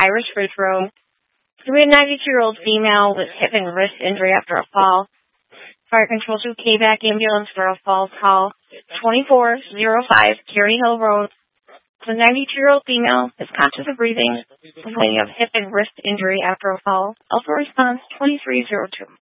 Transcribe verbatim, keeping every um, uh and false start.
Irish Ridge Road. We had a ninety-two-year-old female with hip and wrist injury after a fall. Fire Control two K back ambulance for a falls call. twenty-four oh five Carey Hill Road. The ninety-two-year-old female is conscious of breathing, complaining of hip and wrist injury after a fall. Alpha response twenty-three oh two.